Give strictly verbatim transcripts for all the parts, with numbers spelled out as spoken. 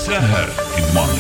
Səhər İdmanı.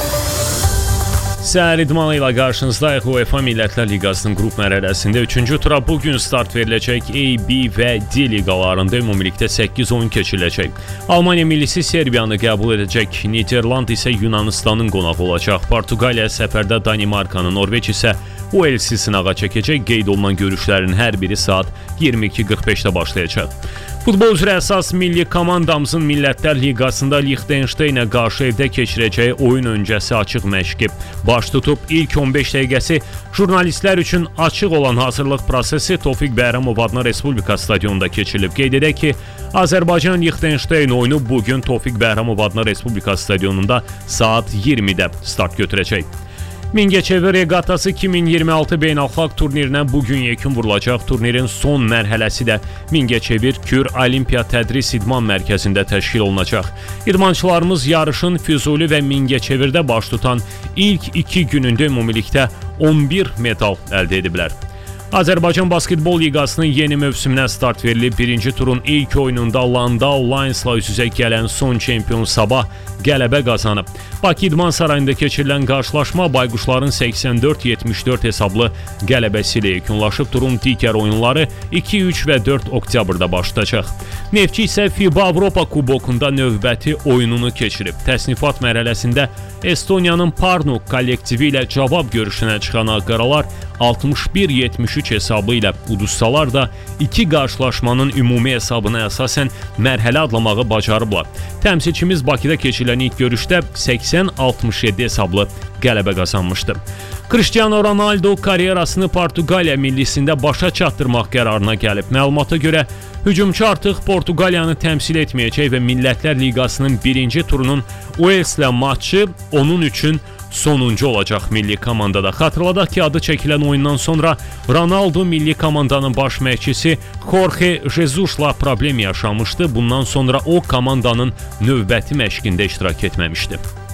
Səhər idmanı ilə qarşınızdayıq. UEFA Millətlər Liqasının qrup mərhələsində üçüncü tura bugün start veriləcək. A, B və D liqalarında ümumilikdə səkkiz oyun keçiriləcək. Almaniya millisi Serbiyanı qəbul edəcək. Niderland isə Yunanistanın qonağı olacaq. Portuqaliya səfərdə Danimarkanı, Norveç isə Uelsi sınağa çəkəcək. Qeyd olunan görüşlərin hər biri saat iyirmi iki qırx beşdə başlayacaq. Futbol üzrə əsas milli komandamızın Millətlər Liqasında Liechtensteinə qarşı evdə keçirəcəyi oyun öncəsi açıq məşqi baş tutub. İlk on beş dəqiqəsi jurnalistlər üçün açıq olan hazırlıq prosesi Tofiq Bəhramov adına Respublika stadionunda keçirilib. Qeyd edək ki, Azərbaycan Liechtenstein oyunu bugün Tofiq Bəhramov adına Respublika stadionunda saat iyirmidə start götürəcək. Mingəçevir reqatası iki min iyirmi altı beynəlxalq turnirinə bugün yekun vurulacaq. Turnirin son mərhələsi də Mingəçevir Kür Olimpiya Tədris İdman Mərkəzində təşkil olunacaq. İdmançılarımız yarışın Füzuli və Mingəçevirdə baş tutan ilk iki günündə ümumilikdə on bir medal əldə ediblər. Azərbaycan Basketbol Liqasının yeni mövsümünə start verilib. Birinci turun ilk oyununda Landau Lions'la üz-üzə gələn son çempion Sabah qələbə qazanıb. Bakı İdman Sarayında keçirilən qarşılaşma Bayquşların səksən dörd yetmiş dörd hesablı qələbəsi ilə yekunlaşıb. Turun digər oyunları iki, üç və dörd oktyabrda başlayacaq. Neftçi isə FIBA Avropa Kubokunda növbəti oyununu keçirib. Təsnifat mərhələsində Estoniyanın Parnuk kollektivi ilə cavab görüşünə çıxan Ağqaralar altmış bir yetmiş üç hesabı ilə uduzsalar da iki qarşılaşmanın ümumi hesabına əsasən mərhələ adlamağı bacarıblar. Təmsilçimiz Bakıda keçirilən ilk görüşdə səksən altmış yeddi hesablı qələbə qazanmışdı. Cristiano Ronaldo karyerasını Portuqaliya millisində başa çatdırmaq qərarına gəlib. Məlumata görə hücumçu artıq Portuqaliyanı təmsil etməyəcək və Millətlər Liqasının birinci turunun Uelslə matçı onun üçün sonuncu olacaq milli komandada. Xatırladaq ki, adı çəkilən oyundan sonra Ronaldo milli komandanın baş məşqçisi Jorge Jesus'la problem yaşamışdı. Bundan sonra o komandanın növbəti məşqində iştirak etməmişdi.